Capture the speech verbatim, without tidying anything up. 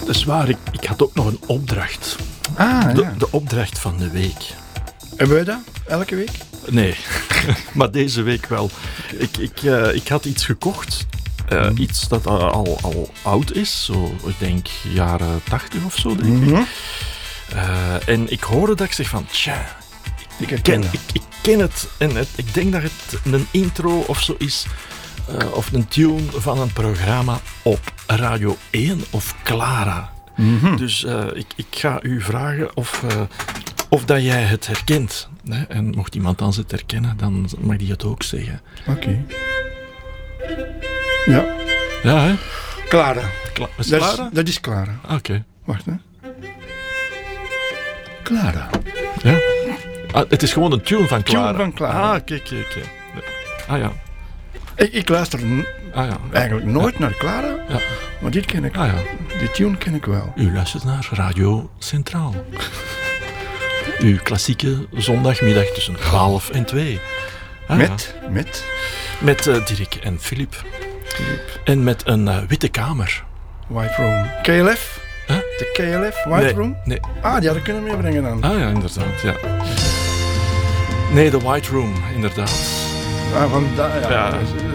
Dat is waar, ik, ik had ook nog een opdracht. Ah, de, ja. de opdracht van de week. Hebben wij dat elke week? Nee, maar deze week wel. Ik, ik, uh, ik had iets gekocht. Uh, mm. Iets dat uh, al, al oud is. Zo, ik denk jaren tachtig of zo, denk mm-hmm. ik. Uh, en ik hoorde dat ik zeg van... Tja, ik, ik, ken, ik, ik ken het. En het, ik denk dat het een intro of zo is. Uh, of een tune van een programma op Radio één of Clara. Mm-hmm. Dus uh, ik, ik ga u vragen of, uh, of dat jij het herkent. Hè? En mocht iemand anders het herkennen, dan mag die het ook zeggen. Oké. Okay. Ja. Ja, hè? Clara. Kla- is dat, Clara? Is, dat is Clara. Oké. Okay. Wacht, hè. Clara. Ja. Ah, het is gewoon een tune van Clara. Tune van Clara. Ah, kijk, kijk, kijk. Ah, ja. Ik, ik luister n- ah, ja. eigenlijk nooit ja. naar Clara, ja. maar dit ken ik. Ah, ja. Die tune ken ik wel. U luistert naar Radio Centraal. Uw klassieke zondagmiddag tussen twaalf en twee. Ah, met? Ja. Met? Met uh, Dirk en Filip. Filip. En met een uh, witte kamer. White Room. K L F? Huh? De K L F? White nee, Room? Nee. Ah, die hadden kunnen meebrengen dan. Ah ja, inderdaad. Ja. Nee, de White Room, inderdaad. Ah, van da- ja. ja.